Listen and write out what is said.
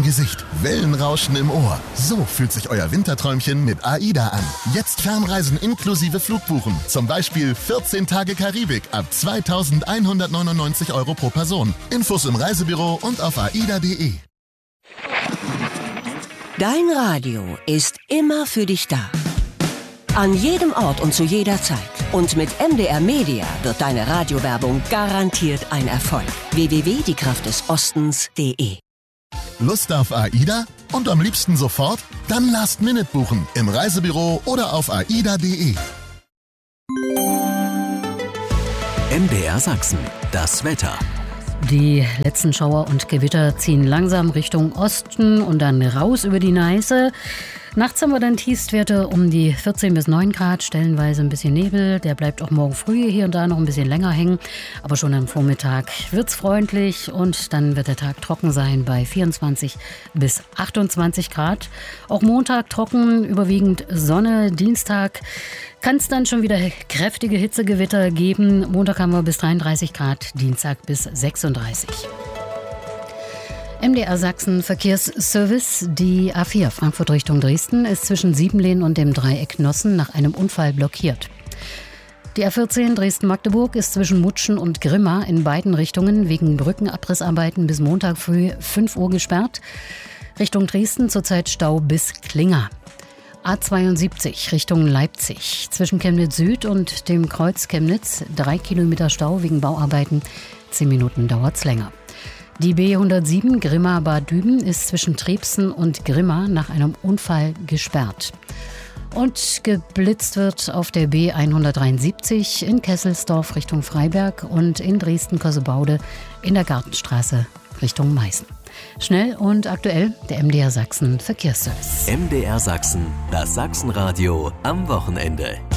Gesicht, Wellenrauschen im Ohr. So fühlt sich euer Winterträumchen mit AIDA an. Jetzt Fernreisen inklusive Flugbuchen. Zum Beispiel 14 Tage Karibik ab 2.199 € pro Person. Infos im Reisebüro und auf aida.de. Dein Radio ist immer für dich da. An jedem Ort und zu jeder Zeit. Und mit MDR Media wird deine Radiowerbung garantiert ein Erfolg. www.diekraftdesostens.de. Lust auf AIDA? Und am liebsten sofort? Dann Last Minute buchen im Reisebüro oder auf aida.de. MDR Sachsen, das Wetter. Die letzten Schauer und Gewitter ziehen langsam Richtung Osten und dann raus über die Neiße. Nachts haben wir dann Tiefstwerte um die 14 bis 9 Grad, stellenweise ein bisschen Nebel. Der bleibt auch morgen früh hier und da noch ein bisschen länger hängen. Aber schon am Vormittag wird's freundlich und dann wird der Tag trocken sein bei 24 bis 28 Grad. Auch Montag trocken, überwiegend Sonne. Dienstag kann es dann schon wieder kräftige Hitzegewitter geben. Montag haben wir bis 33 Grad, Dienstag bis 36. MDR Sachsen Verkehrsservice. Die A4 Frankfurt Richtung Dresden ist zwischen Siebenlehn und dem Dreieck Nossen nach einem Unfall blockiert. Die A14 Dresden-Magdeburg ist zwischen Mutschen und Grimma in beiden Richtungen wegen Brückenabrissarbeiten bis Montag früh 5 Uhr gesperrt. Richtung Dresden zurzeit Stau bis Klinger. A72 Richtung Leipzig zwischen Chemnitz Süd und dem Kreuz Chemnitz 3 Kilometer Stau wegen Bauarbeiten. 10 Minuten dauert's länger. Die B107 Grimma-Bad Düben ist zwischen Trebsen und Grimma nach einem Unfall gesperrt. Und geblitzt wird auf der B173 in Kesselsdorf Richtung Freiberg und in Dresden-Kossebaude in der Gartenstraße Richtung Meißen. Schnell und aktuell der MDR Sachsen Verkehrsservice. MDR Sachsen, das Sachsenradio am Wochenende.